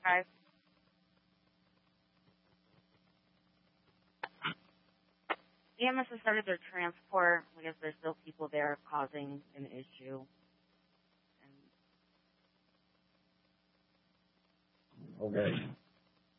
Okay. EMS has started their transport. I guess there's still people there causing an issue. Okay.